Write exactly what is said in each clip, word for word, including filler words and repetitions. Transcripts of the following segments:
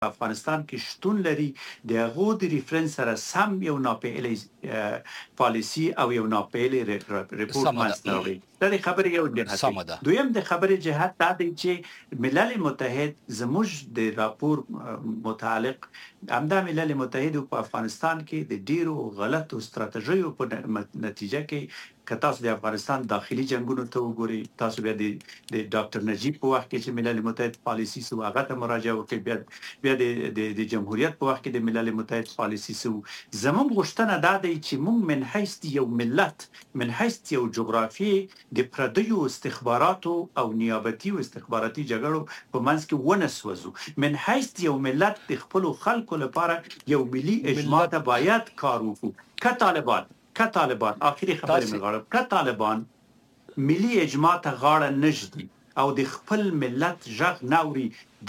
افغانستان کې شتون لري د هغو د ریفرنس سره سم یو ناپېیلی پالیسي او یو ناپېیلی ریپورت منځته راوړي. دا د خبرې یو جهت. دویم د خبرې جهت دا دی چې ملل متحد زموږ د راپور متعلق همدا ملل متحد په افغانستان کې د ډیرو غلطو ستراتیژیو په نتیجه کې که تاسو د افغانستان داخلي جنگونو ته وګورئ، تاسو بیا د د ډاکټر نجیب په وخت کې چې ملل متحد پالیسي سو هغه ته مراجعه وکړئ، بیا بیا د د جمهوریت په وخت کې د ملل متحد پالیسي سو. زموږ غوښتنه دا دی چې موږ من حیث یو ملت، من حیث یو جغرافي د پردیو استخباراتو او نیابتي او استخباراتي جګړو په منځ کې ونه سوځو. من حیث یو ملت د خپلو خلکو لپاره یو ملي اجماع ته باید کار وکړو. که طالبان که طالبان آخري خبرې مې غواړم، که طالبان ملي اجماع ته غاړه نږدي او د خپل ملت غږ ناوري،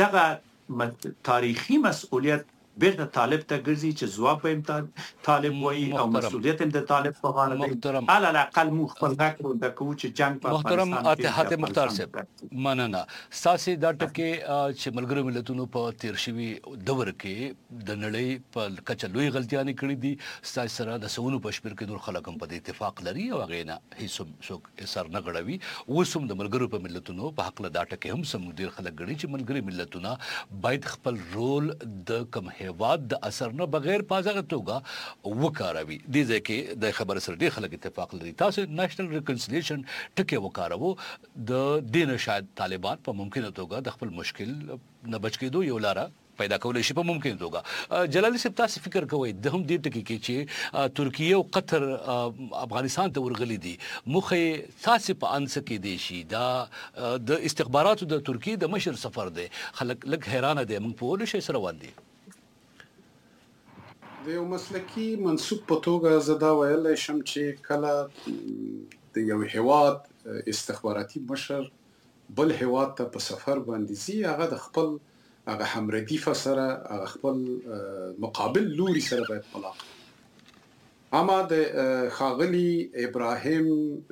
دغه تاریخي مسؤلیت بیرته طالب ته ګرځي چې ځواب به هم طالب وایي او مسؤلیت هم د طالب په غاړه دی. على الاقل موږ خپل غږ پورته کوو چې جنګ په محترم اتحاد مختار صاحب مننه. ستاسې دا ټکې چې ملګرو ملتونو په تیر شوي دور کې د نړۍ په کچه لوی غلطیانې کړي دي. ستاسې سره د سوونو په شمېر کې نور خلک هم په دې اتفاق لري او هغې نه هېڅ څوک اصرار نه غړوي. اوس هم د ملګرو په ملتونو په هکله دا ټکې هم سم ډېر خلک ګڼي چې ملګري ملتونه باید خپل رول د کم هیواد د اثر نه بغیر په ازغه توګه وکاروي. دې ځای کې د خبرې سره ډېر خلک اتفاق لري. تاسو نېشنل ریکنسیلیشن ټکی وکاروو، د دې نه شاید طالبان په ممکنه توګه د خپل مشکل نه بچ کېدو یو لاره پیدا کولی شي په ممکنه توګه. جلالي صاحب تاسو فکر کوئ د هم دې ټکي کې چې ترکیه او قطر افغانستان ته ورغلي دي، موخه تاسو په انس کې دی شي دا د استخباراتو د ترکیه د مشر سفر دی، خلک لږ حیرانه دي موږ په ولې شي سره وندي. د یو مسلکي منسوب په توګه زه دا ویلی شم چې کله د یو هیواد استخباراتي مشر بل هیواد ته په سفر باندې ځي، هغه د خپل هغه همردیفه سره، هغه خپل مقابل لوري سره باید ملاقات. اما د ښاغلي ابراهیم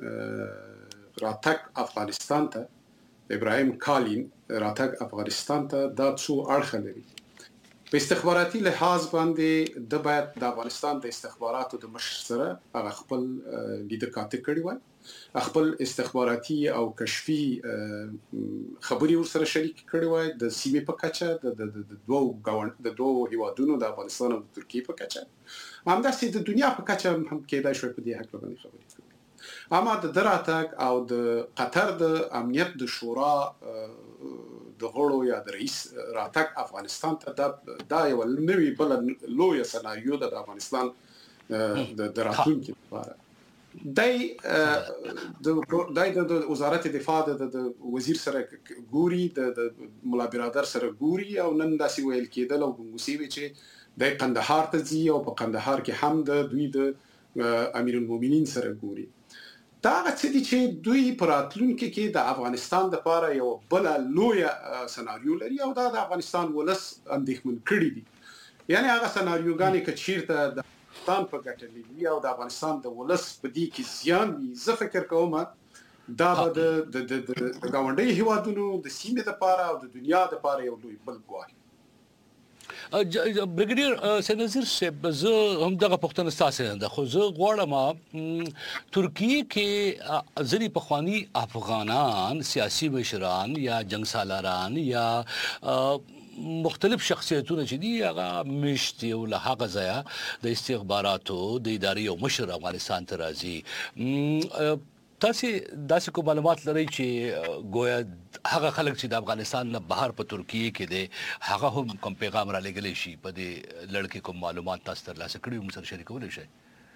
راتګ افغانستان ته، ابراهیم کالین راتګ افغانستان ته دا څو اړخه لري. په استخباراتي لحاظ باندې د باید د افغانستان د استخباراتو د مشر سره هغه خپل لیدکاتې کړي وای، خپل استخباراتي او کشفي خبري ورسره شریک کړي وای د سیمې په کچه، د دوو ګاونډ د دوو هیوادونو د افغانستان او د ترکیې په کچه، همداسې د دنیا په کچه هم کېدای شوی په دې هکله باندې خبرې کړي. اما د ده راتګ او د قطر د امنیت د شورا د غړو یا د رئیس راتګ افغانستان ته دا دا یو نوی بل لویه سناریو ده د افغانستان د راتلونکي لپاره. دی د وزارت دفاع د وزیر سره ګوري، د ملا برادر سره ګوري او نن داسې ویل کېدل او ګنګوسې وې چې دی قندهار ته ځي او په قندهار کې هم د دوی د امیر المؤمنین سره ګوري. دا هغه څه دي چې دوی په راتلونکي کې د افغانستان دپاره یو بله لویه سناریو لري او دا د افغانستان ولس اندېښمن کړي دي. یعنې هغه سناریوګانې که چیرته د افغانستان په ګټه وي او د افغانستان د ولس په دې کې زیان وي، زه فکر کوم دا به د ګاونډیو هیوادونو د سیمې دپاره او د دنیا دپاره یو لوی بل ګواښ. بریګیډیر سید نذیر صاحب، زه هم دغه پوښتنه ستاسې نه ده، خو زه غواړم ترکیې کې ځینې پخواني افغانان سیاسي مشران یا جنګ سالاران یا مختلف شخصیتونه چې دي هغه مشت یو له هغه ځایه د استخباراتو د ادارې یو مشر افغانستان ته راځي. تاسې داسې کوم معلومات لرئ چې ګویا هغه خلک چې د افغانستان نه بهر په ترکیې کې دی هغه هم کوم پیغام را لېږلی شي په دې لړ کې کوم معلومات تاسو ترلاسه کړي موږ سره شریکولی شئ؟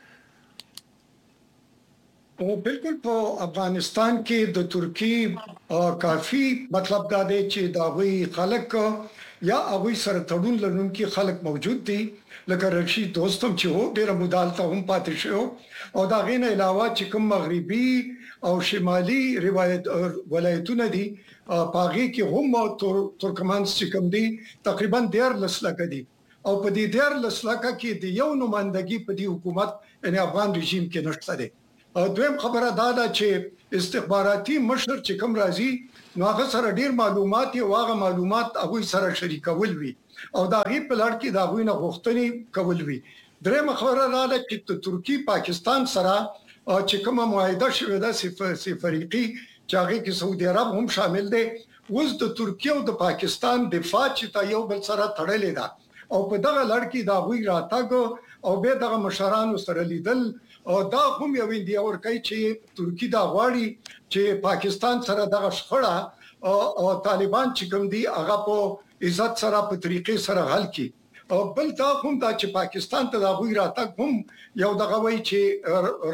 بالکل په افغانستان کې د ترکیې کافي مطلب دا دی چې د هغوی خلک یا هغوی سره تړون لرونکي خلک موجود دي، لکه رشید دوستم چې هو ډېره موده هلته هم پاتې شوی او د هغې نه علاوه چې کوم مغربي او شمالي روایت ولایتونه دي په هغې کې هم ترکمنس چې کوم دي تقریبا دیارلس لکه دي او په دې دیارلس لکه کې د یو نمایندګي په دې حکومت یعنې افغان رژیم کې نشته دی. دویم خبره دا ده چې استخباراتي مشر چې کوم راځي نو هغه سره ډیر معلومات او هغه معلومات هغه سره شریکول وي او دا غي په لړ کې دا غوینه غوښتنې کول وي. دریم خبره دا ده چې ترکی پاکستان سره چې کومه معاهده شوې ده سفریقي چې هغه کې سعودي عرب هم شامل دي اوس د ترکیه او د پاکستان دفاع چې تا یو بل سره تړلې ده او په دغه لړ کې دا غوي راتګ او به دغه مشرانو سره لیدل او دا هم یو دی اور کوي چې ترکی دا غواړي چې پاکستان سره دغه شخړه او طالبان چې کوم دي هغه په عزت سره په طریقې سره حل کړي او بل دا هم دا چې پاکستان ته دا غوي راتګ هم یو دغه وای چې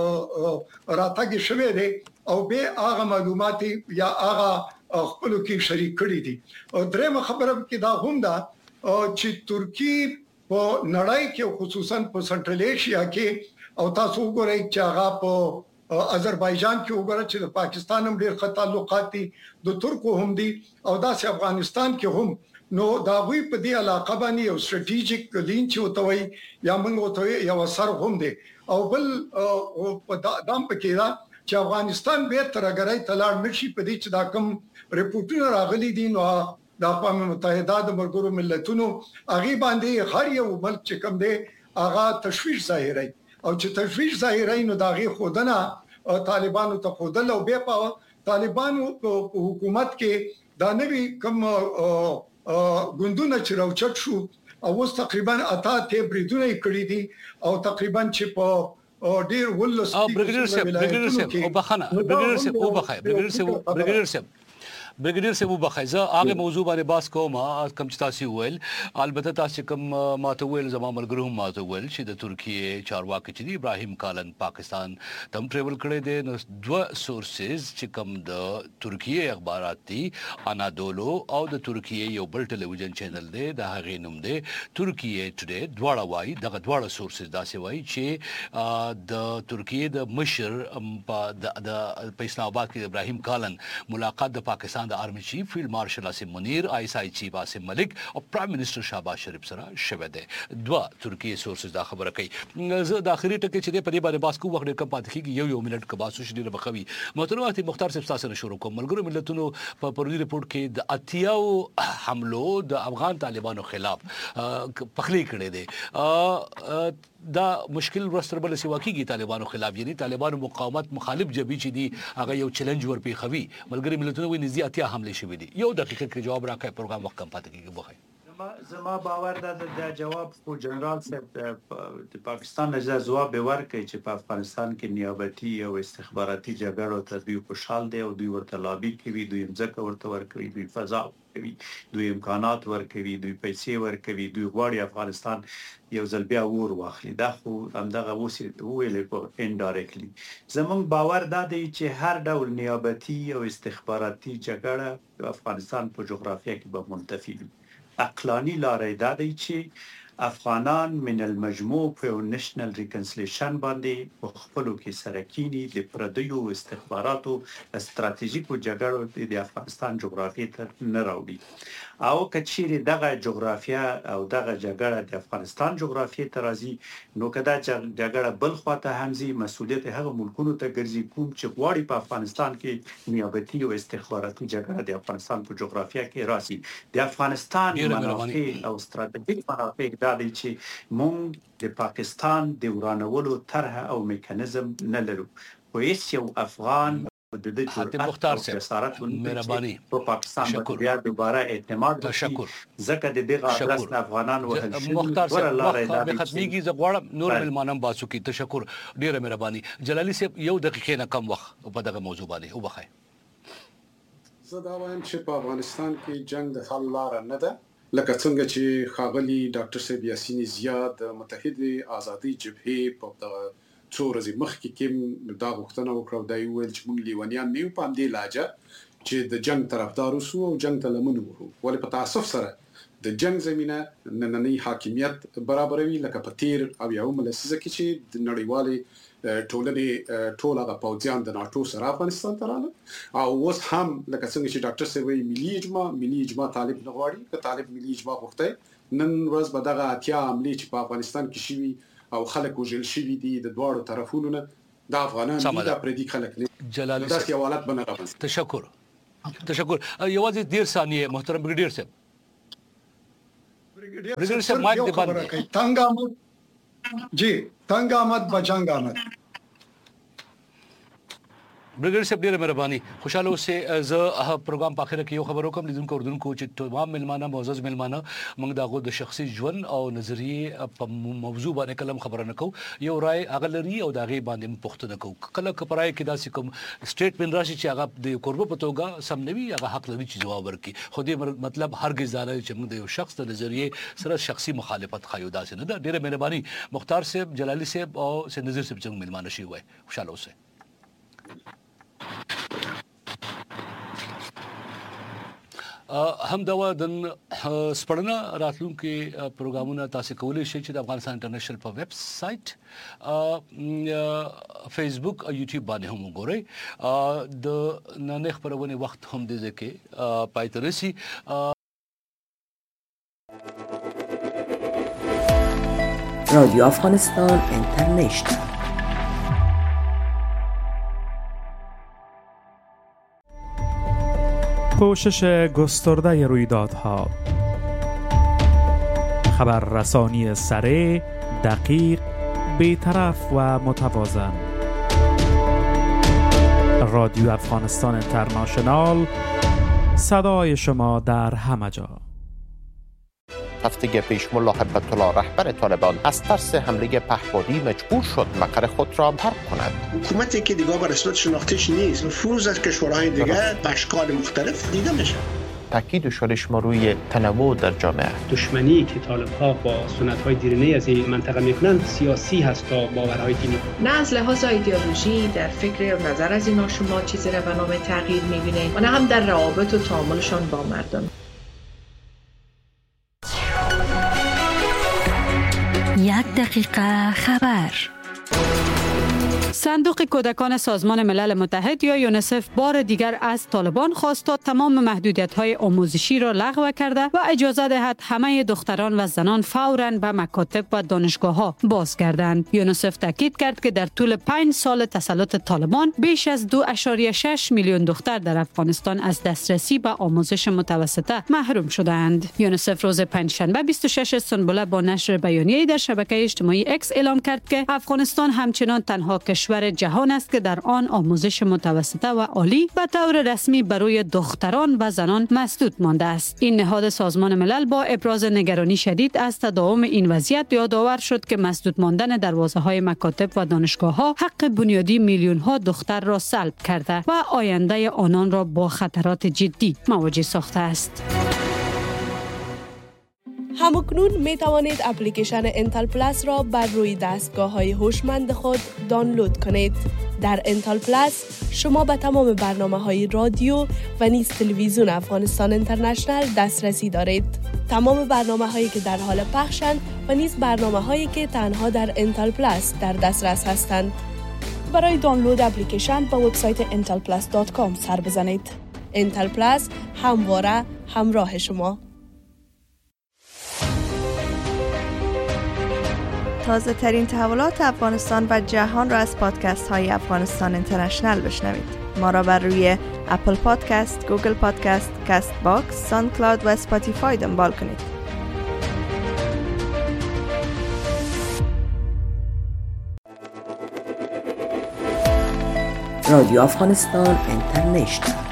راتګ شوه دی او به هغه معلومات یا هغه خپل کې شریک کړي دي. او درېمه خبره کې دا هم دا چې ترکی په نړۍ کې خصوصا په سنټرل ایشیا کې او تاسو وګورئ چې هغه په آذربایجان کې وګورئ چې د پاکستان هم ډېر ښه تعلقات دي د ترکو هم دي او داسې افغانستان کې هم نو دا وی په دې علاقه باندې یو سټریټیجیک لین چې وتوي یا موږ وتوي یو اثر هم دي او بل په دام پکې دا چې افغانستان به ترګرای تلاړ نشي په دې چې دا کوم ریپورتونه راغلي دي نو د اقوام متحده د مرګرو ملتونو هغه باندې هر یو ملک چې کوم دی هغه تشویش ظاهري او چې تشویش ظاهري نو داغه خودنه طالبانو ته خودل او به په طالبانو په حکومت کې دا نوی کوم غوندونه چې راوچت شو او اوس تقریبا اته ته بریدونه کړی دي او تقریبا چې په ډیر ولس او برګډیر صاحب برګډیر صاحب او بخنه برګډیر صاحب او بخای برګډیر صاحب برګډیر صاحب برګډیر صاحب وبخایزه هغه موضوع باندې باس کوم کم چې تاسو ویل البته تاسو کوم ماته ویل زما ملګرو هم ماته ویل چې د ترکیه چارواکي چې ابراهیم کالن پاکستان تم ټریول کړي دي نو دوه سورسز چې کوم د ترکیه اخبارات دي انادولو او د ترکیه یو بل ټلویزیون چینل دی د هغه نوم دی ترکیه ټوډے دواړه وایي دغه دواړه سورسز داسې وایي چې د ترکیه د مشر په د اسلام آباد کې ابراهیم کالن ملاقات د پاکستان د آرمي چیف فیلډ مارشل عاصم منیر آی اس آی چیف عاصم ملک او پرایم منسٹر شهباز شریف سره شوه دی. دوه ترکیه سورسز دا خبره کوي. زه د اخري ټکي چې په دې باندې باس کوم وخت کم پاتې کیږي یو یو منټ کې باسو شډیره بخوي. محترم مختار صاحب تاسو سره شروع کوم. ملګرو ملتونو په پرونی ریپورت کې د اتیاو حملو د افغان طالبانو خلاف پخلی کړي دي. دا مشکل ورستر بل سی واقعي طالبانو خلاف یعنی طالبانو مقاومت مخالف جبهه چې دي هغه یو چیلنج ور پی خوي. ملګری ملتونو وی نزي اتیا حمله شوې دي. یو دقیقه کې جواب راکړئ پروګرام وخت کم پاتې کیږي بخای. زما باور ده د جواب خو جنرال صاحب د پاکستان نه جواب ورکړي چې په افغانستان کې نیابتي او استخباراتي جګړو ته دوی خوشحال دي او دوی ورته لابي کوي دوی ځکه ورته ورکوي دوی فضا کوي دوی امکانات ورکوي دوی پیسې ورکوي دوی غواړي افغانستان یو ځل بیا ور واخلي. دا خو همدغه وسی ویلې په انډایرکټلی زمونږ باور دا دی چې هر ډول نیابتي او استخباراتي جګړه په افغانستان په جغرافیه کې به منتفي وي. عقلانی لارې دا دی چې افغانان من المجموع په نېشنل ریکنسیلیشن باندې په خپلو کې سره کینی د پردیو استخباراتو استراتیژیکو جګړو د افغانستان جغرافیه ته نه راوړي او کچېری دغه جغرافیه او دغه جګړه د افغانستان جغرافیه ته راځي نو کدا جګړه بل خواته همزي مسولیت هغه ملکونو ته ګرځي کوم چې غواړي په افغانستان کې نیابتي او استخباراتي جګړه د افغانستان په جغرافیه کې راځي. د افغانستان منافع او ستراتیژیک منافع دا دی چې مونږ د پاکستان د ورانولو طرح او میکانیزم نه لرو. خو هیڅ یو افغان د دې حاتم مختار صاحب مهرباني په پاکستان باندې بیا دوباره اعتماد تشکر زکه د دغه ادرس افغانان وهل شي مختار صاحب وخت ختميږي ز غواړم نور ملمانم باسو کی تشکر ډیره مهرباني. جلالي صاحب یو دقیقې نه کم وخت په دغه موضوع باندې وبخای. زه دا وایم چې په افغانستان کې جنگ د حل لار نه ده لکه څنګه چې خاغلی ډاکټر صاحب یاسین زیاد متحده آزادي جبهه په څو ورځې مخکې کې دا غوښتنه وکړه دا ویل چې موږ لیونیان نه یو په دې لاجه چې د جنگ طرفدار وسو او جنگ ته لمن وو ولې په تاسف سره د جنگ زمينه نننۍ حاکمیت برابروي لکه په تیر او یو ملسزه کې چې د نړیوالې ټولنې ټوله د پوځیان د ناتو سره افغانستان ته راغله او اوس هم لکه څنګه چې ډاکټر سوي ملي اجماع ملي اجماع طالب نه غواړي که طالب ملي اجماع غوښته نن ورځ به دغه اتیا عملي چې په افغانستان کې شوي او خلک وژل شوي دي د دواړو طرفونو نه د افغانان د پردي خلک نه جلالي داسې حوالات بنه راوځي. تشکر تشکر. یوازې ډیر ثانیه محترم بریګیډیر صاحب. بریګیډیر صاحب مایک دی باندې. تنگ آمد جی تنگ آمد بجنگ آمد. بریګیډیر صاحب ډیره مهرباني. خوشاله اوسئ. زه پروګرام په اخر کې یو خبرو کوم لیدونکو اوردونکو چې تمام ملمانه معزز ملمانه موږ دغه د شخصي ژوند او نظریه په موضوع باندې کلم خبره نه کوو. یو رائے هغه لري او دغه باندې پوښتنه کوو. کله کپرای کې داسې کوم سټیټمنټ راشي چې هغه د قربو په توګه سم نوي هغه حق لري چې جواب ورکړي. خو دې مطلب هرګز دا نه چې موږ د یو شخص د نظریه سره شخصي مخالفت خایو داسې نه ده. ډیره مهرباني. مختار صاحب، جلالي صاحب او سید نذیر صاحب څنګه ملمانه شي وای. خوشاله اوسئ. هم دا د سپړنه راتلونکي پروګرامونه تاسو کولی شئ چې د افغانستان انټرنیشنل په ویب سټ، فیسبوک او یوټیوب باندې هم وګورئ. د نن خبرونه وخت هم دې ځکه پای ته رسي. رادیو افغانستان اینترنشنال. پوشش گسترده رویدادها، خبررسانی سریع، دقیق، بی‌طرف و متوازن. رادیو افغانستان اینترنشنال، صدای شما در همه جا. هفته پیش ملا هیبت الله رهبر طالبان از ترس حمله پهپادی مجبور شد مقر خود را ترک کند. حکومتی که دیگه به رسمیت شناختیش نیست، فروز از کشورهای دیگه به اشکال مختلف دیده میشه. تاکید شدش ما روی تنوع در جامعه. دشمنی که طالب‌ها با سنت‌های دیرینه از این منطقه میکنن سیاسی هست تا باورهای دینی. نه از لحاظ ایدئولوژی در فکر و نظر از اینا شما چیزی را به نام تغییر میبینید و نه هم در روابط و تعاملشان با مردم. یک دقیقه خبر. صندوق کودکان سازمان ملل متحد یا یونیسف بار دیگر از طالبان خواست تا تمام محدودیت‌های آموزشی را لغو کرده و اجازه دهد همه دختران و زنان فوراً به مکاتب و دانشگاه‌ها بازگردند. یونیسف تاکید کرد که در طول پنج سال تسلط طالبان بیش از دو ممیز شش میلیون دختر در افغانستان از دسترسی به آموزش متوسطه محروم شدند. یونیسف روز پنجشنبه بیست و شش سنبله با نشر بیانیه‌ای در شبکه اجتماعی اکس اعلام کرد که افغانستان همچنان تنها کشور جهان است که در آن آموزش متوسطه و عالی به طور رسمی برای دختران و زنان مسدود مانده است. این نهاد سازمان ملل با ابراز نگرانی شدید از تداوم این وضعیت یادآور شد که مسدود ماندن دروازه‌های مکاتب و دانشگاه‌ها حق بنیادی میلیون‌ها دختر را سلب کرده و آینده آنان را با خطرات جدی مواجه ساخته است. همکنون می توانید اپلیکیشن انتل پلاس را بر روی دستگاه‌های هوشمند خود دانلود کنید. در انتل پلاس شما به تمام برنامه‌های رادیو و نیز تلویزیون افغانستان اینترنشنال دسترسی دارید. تمام برنامه‌هایی که در حال پخشند و نیز برنامه‌هایی که تنها در انتل پلاس در دسترس هستند. برای دانلود اپلیکیشن به وبسایت انتل پلاس دات کام سر بزنید. انتل پلاس همواره همراه شما. تازه ترین تحولات افغانستان و جهان را از پادکست های افغانستان اینترنشنال بشنوید. ما را بر روی اپل پادکست، گوگل پادکست، کست باکس، ساوند کلاود و اسپاتیفای دنبال کنید. رادیو افغانستان اینترنشنال.